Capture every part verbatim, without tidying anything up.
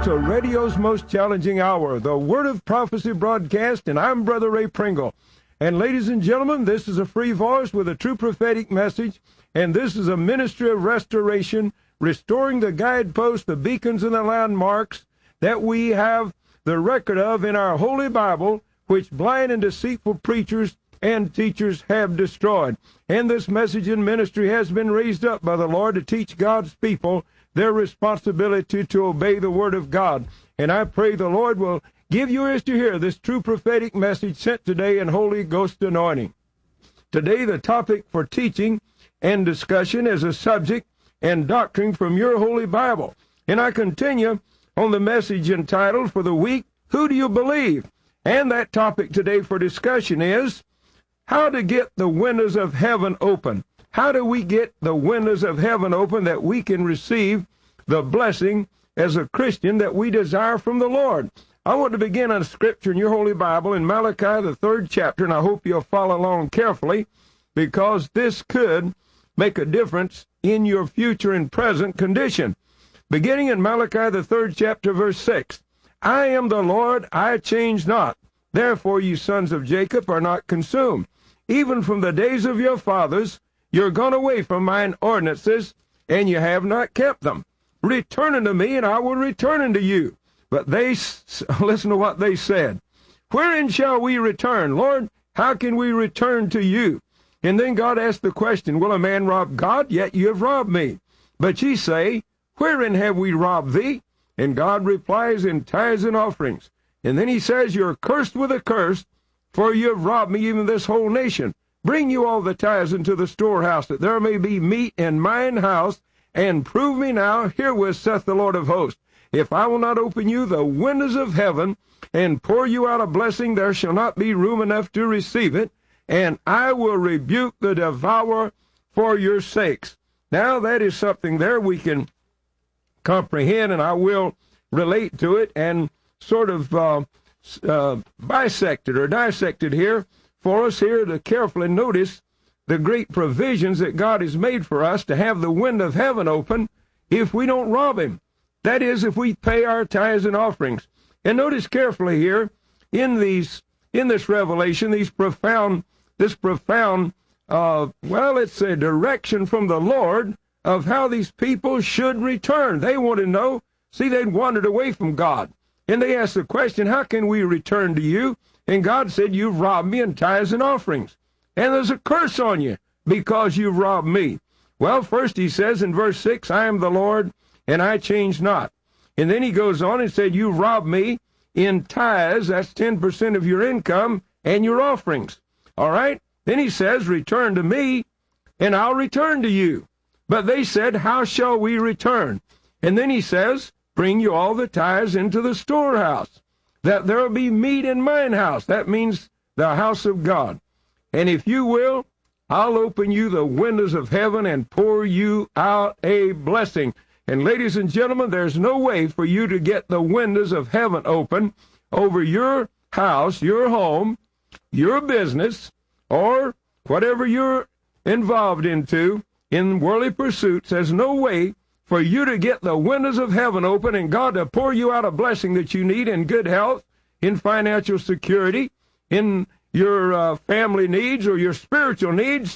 to radio's most challenging hour, the Word of Prophecy broadcast, and I'm Brother Ray Pringle. And ladies and gentlemen, this is a free voice with a true prophetic message, and this is a ministry of restoration, restoring the guideposts, the beacons, and the landmarks that we have the record of in our Holy Bible, which blind and deceitful preachers and teachers have destroyed. And this message and ministry has been raised up by the Lord to teach God's people their responsibility to obey the Word of God. And I pray the Lord will give you ears to hear this true prophetic message sent today in Holy Ghost anointing. Today the topic for teaching and discussion is a subject and doctrine from your Holy Bible. And I continue on the message entitled for the week, Who Do You Believe? And that topic today for discussion is how to get the windows of heaven open. How do we get the windows of heaven open that we can receive the blessing as a Christian that we desire from the Lord? I want to begin on a scripture in your Holy Bible in Malachi, the third chapter, and I hope you'll follow along carefully because this could make a difference in your future and present condition. Beginning in Malachi, the third chapter, verse six, I am the Lord, I change not. Therefore, you sons of Jacob are not consumed. Even from the days of your fathers, you're gone away from mine ordinances, and you have not kept them. Return unto me, and I will return unto you. But they, listen to what they said. Wherein shall we return? Lord, how can we return to you? And then God asked the question, will a man rob God? Yet you have robbed me. But ye say, wherein have we robbed thee? And God replies, in tithes and offerings. And then he says, you're cursed with a curse, for you have robbed me, even this whole nation. Bring you all the tithes into the storehouse, that there may be meat in mine house, and prove me now, herewith saith the Lord of hosts, if I will not open you the windows of heaven, and pour you out a blessing, there shall not be room enough to receive it, and I will rebuke the devourer for your sakes. Now that is something there we can comprehend, and I will relate to it, and sort of uh, uh, bisect it or dissect it here, for us here to carefully notice the great provisions that God has made for us to have the window of heaven open if we don't rob him. That is, if we pay our tithes and offerings. And notice carefully here in these in this revelation, these profound this profound uh, well, it's a direction from the Lord of how these people should return. They want to know. See, they'd wandered away from God, and they asked the question, how can we return to you? And God said, you've robbed me in tithes and offerings. And there's a curse on you because you've robbed me. Well, first he says in verse six, I am the Lord, and I change not. And then he goes on and said, you've robbed me in tithes, that's ten percent of your income, and your offerings. All right? Then he says, return to me, and I'll return to you. But they said, how shall we return? And then he says, bring you all the tithes into the storehouse, that there will be meat in mine house. That means the house of God. And if you will, I'll open you the windows of heaven and pour you out a blessing. And ladies and gentlemen, there's no way for you to get the windows of heaven open over your house, your home, your business, or whatever you're involved into in worldly pursuits. There's no way for you to get the windows of heaven open and God to pour you out a blessing that you need in good health, in financial security, in your uh, family needs or your spiritual needs.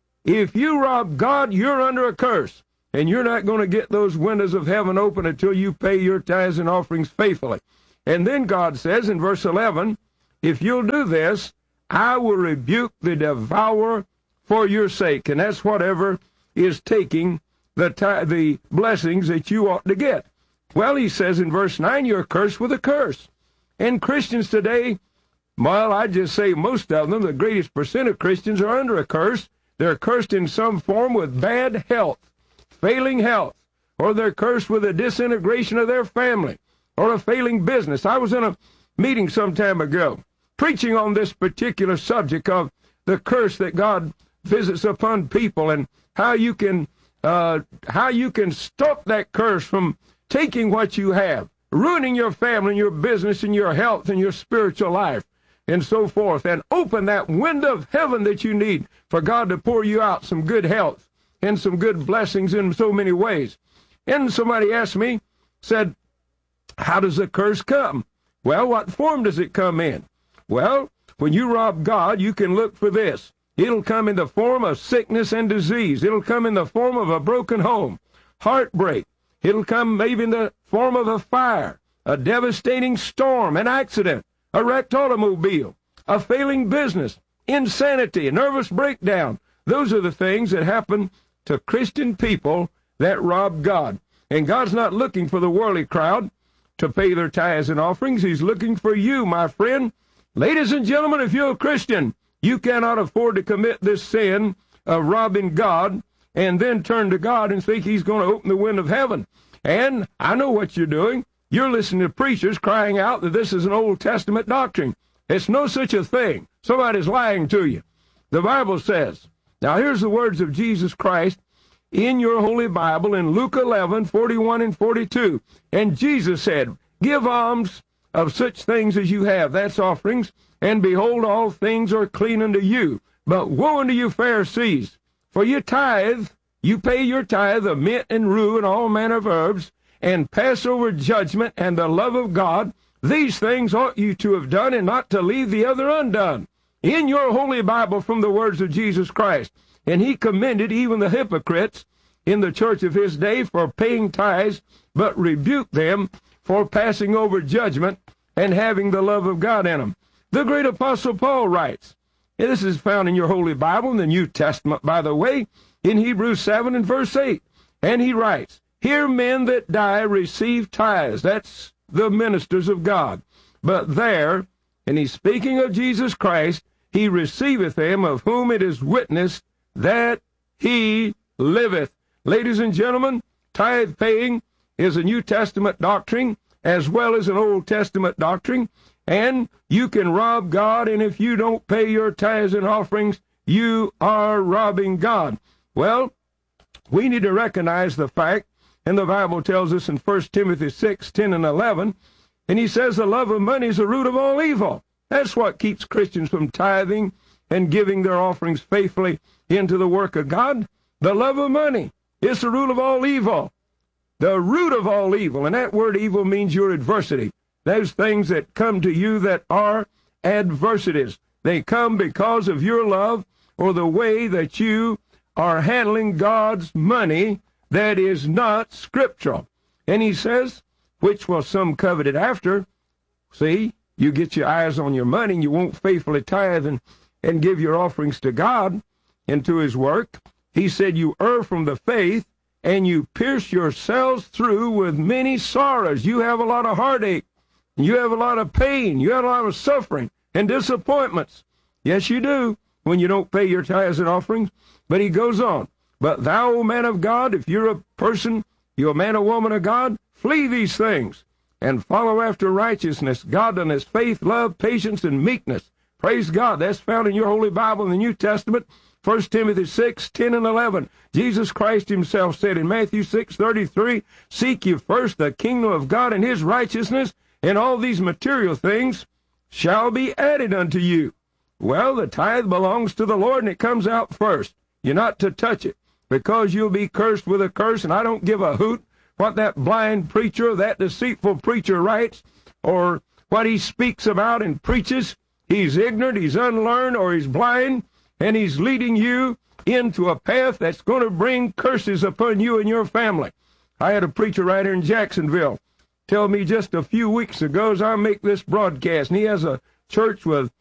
If you rob God, you're under a curse, and you're not going to get those windows of heaven open until you pay your tithes and offerings faithfully. And then God says in verse eleven, if you'll do this, I will rebuke the devourer for your sake. And that's whatever is taking the the blessings that you ought to get. Well, he says in verse nine, you're cursed with a curse. And Christians today, well, I just say most of them, the greatest percent of Christians are under a curse. They're cursed in some form with bad health, failing health, or they're cursed with a disintegration of their family, or a failing business. I was in a meeting some time ago, preaching on this particular subject of the curse that God visits upon people and how you can Uh, how you can stop that curse from taking what you have, ruining your family and your business and your health and your spiritual life and so forth, and open that window of heaven that you need for God to pour you out some good health and some good blessings in so many ways. And somebody asked me, said, How does the curse come? Well, what form does it come in? Well, when you rob God, you can look for this. It'll come in the form of sickness and disease. It'll come in the form of a broken home, heartbreak. It'll come maybe in the form of a fire, a devastating storm, an accident, a wrecked automobile, a failing business, insanity, a nervous breakdown. Those are the things that happen to Christian people that rob God. And God's not looking for the worldly crowd to pay their tithes and offerings. He's looking for you, my friend. Ladies and gentlemen, if you're a Christian, you cannot afford to commit this sin of robbing God and then turn to God and think he's going to open the window of heaven. And I know what you're doing. You're listening to preachers crying out that this is an Old Testament doctrine. It's no such a thing. Somebody's lying to you. The Bible says, now here's the words of Jesus Christ in your Holy Bible in Luke eleven, forty-one and forty-two. And Jesus said, give alms of such things as you have, that's offerings, and behold, all things are clean unto you. But woe unto you, Pharisees, for you tithe, you pay your tithe of mint and rue and all manner of herbs, and Passover judgment and the love of God. These things ought you to have done, and not to leave the other undone. In your Holy Bible from the words of Jesus Christ. And he commended even the hypocrites in the church of his day for paying tithes, but rebuked them for passing over judgment and having the love of God in them. The great Apostle Paul writes, and this is found in your Holy Bible, in the New Testament, by the way, in Hebrews seven and verse eight. And he writes, here men that die receive tithes. That's the ministers of God. But there, and he's speaking of Jesus Christ, he receiveth them of whom it is witnessed that he liveth. Ladies and gentlemen, tithe paying is a New Testament doctrine as well as an Old Testament doctrine, and you can rob God, and if you don't pay your tithes and offerings, you are robbing God. Well, we need to recognize the fact, and the Bible tells us in First Timothy six, ten and eleven, and he says the love of money is the root of all evil. That's what keeps Christians from tithing and giving their offerings faithfully into the work of God. The love of money is the root of all evil. The root of all evil, and that word evil means your adversity. Those things that come to you that are adversities. They come because of your love or the way that you are handling God's money that is not scriptural. And he says, which will some covet it after. See, you get your eyes on your money and you won't faithfully tithe and, and give your offerings to God and to his work. He said, you err from the faith and you pierce yourselves through with many sorrows. You have a lot of heartache. You have a lot of pain. You have a lot of suffering and disappointments. Yes, you do, when you don't pay your tithes and offerings. But he goes on. But thou, O man of God, if you're a person, you're a man or woman of God, flee these things and follow after righteousness, godliness, faith, love, patience, and meekness. Praise God. That's found in your Holy Bible in the New Testament. First Timothy six, ten and eleven. Jesus Christ himself said in Matthew six, thirty-three, seek ye first the kingdom of God and his righteousness, and all these material things shall be added unto you. Well, the tithe belongs to the Lord, and it comes out first. You're not to touch it, because you'll be cursed with a curse, and I don't give a hoot what that blind preacher, that deceitful preacher writes, or what he speaks about and preaches. He's ignorant, he's unlearned, or he's blind, and he's leading you into a path that's going to bring curses upon you and your family. I had a preacher right here in Jacksonville tell me just a few weeks ago as I make this broadcast, and he has a church with